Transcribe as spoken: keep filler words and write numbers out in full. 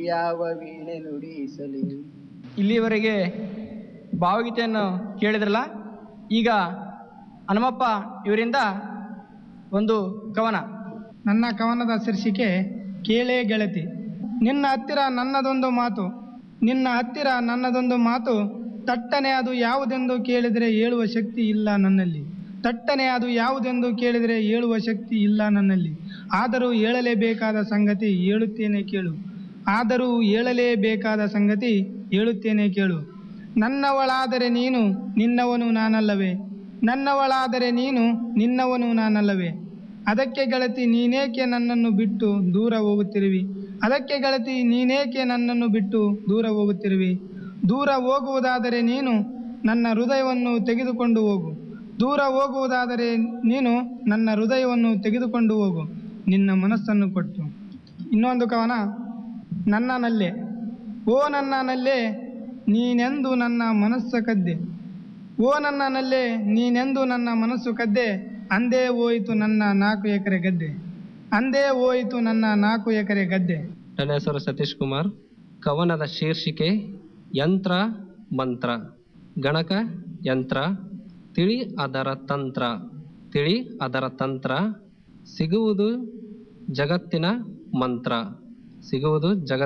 ಯಾವ ವೀಣೆ ನುಡಿಸಲಿ. ಇಲ್ಲಿಯವರೆಗೆ ಭಾವಗೀತೆಯನ್ನು ಕೇಳಿದ್ರಲ್ಲ. ಈಗ ಹನುಮಪ್ಪ ಇವರಿಂದ ಒಂದು ಕವನ. ನನ್ನ ಕವನದ ಶೀರ್ಷಿಕೆ ಕೇಳೇ ಗೆಳತಿ. ನಿನ್ನ ಹತ್ತಿರ ನನ್ನದೊಂದು ಮಾತು, ನಿನ್ನ ಹತ್ತಿರ ನನ್ನದೊಂದು ಮಾತು, ತಟ್ಟನೆ ಅದು ಯಾವುದೆಂದು ಕೇಳಿದರೆ ಹೇಳುವ ಶಕ್ತಿ ಇಲ್ಲ ನನ್ನಲ್ಲಿ. ತಟ್ಟನೆ ಅದು ಯಾವುದೆಂದು ಕೇಳಿದರೆ ಹೇಳುವ ಶಕ್ತಿ ಇಲ್ಲ ನನ್ನಲ್ಲಿ. ಆದರೂ ಹೇಳಲೇಬೇಕಾದ ಸಂಗತಿ ಹೇಳುತ್ತೇನೆ ಕೇಳು, ಆದರೂ ಹೇಳಲೇಬೇಕಾದ ಸಂಗತಿ ಹೇಳುತ್ತೇನೆ ಕೇಳು. ನನ್ನವಳಾದರೆ ನೀನು ನಿನ್ನವನು ನಾನಲ್ಲವೇ, ನನ್ನವಳಾದರೆ ನೀನು ನಿನ್ನವನು ನಾನಲ್ಲವೇ. ಅದಕ್ಕೆ ಗೆಳತಿ ನೀನೇಕೆ ನನ್ನನ್ನು ಬಿಟ್ಟು ದೂರ ಹೋಗುತ್ತಿರುವಿ, ಅದಕ್ಕೆ ಗೆಳತಿ ನೀನೇಕೆ ನನ್ನನ್ನು ಬಿಟ್ಟು ದೂರ ಹೋಗುತ್ತಿರುವಿ. ದೂರ ಹೋಗುವುದಾದರೆ ನೀನು ನನ್ನ ಹೃದಯವನ್ನು ತೆಗೆದುಕೊಂಡು ಹೋಗು, ದೂರ ಹೋಗುವುದಾದರೆ ನೀನು ನನ್ನ ಹೃದಯವನ್ನು ತೆಗೆದುಕೊಂಡು ಹೋಗು, ನಿನ್ನ ಮನಸ್ಸನ್ನು ಕೊಟ್ಟು. ಇನ್ನೊಂದು ಕವನ. ನನ್ನ ನಲ್ಲೆ, ಓ ನನ್ನ ನಲ್ಲೆ ನೀನೆಂದು ನನ್ನ ಮನಸ್ಸು ಕದ್ದೆ, ಓ ನನ್ನ ನಲ್ಲೆ ನೀನೆಂದು ನನ್ನ ಮನಸ್ಸು ಕದ್ದೆ. ಅಂದೇ ಹೋಯಿತು ನನ್ನ ನಾಲ್ಕು ಎಕರೆ ಗದ್ದೆ, ಅಂದೇ ಹೋಯಿತು ನನ್ನ ನಾಲ್ಕು ಎಕರೆ ಗದ್ದೆ. ನನ್ನ ಹೆಸರು ಸತೀಶ್ ಕುಮಾರ್. ಕವನದ ಶೀರ್ಷಿಕೆ ಯಂತ್ರ ಮಂತ್ರ. ಗಣಕ ಯಂತ್ರ, ತಿಳಿ ಅದರ ತಂತ್ರ, ತಿಳಿ ಅದರ ತಂತ್ರ. ಸಿಗುವುದು ಜಗತ್ತಿನ ಮಂತ್ರ, ಸಿಗುವುದು ಜಗತ್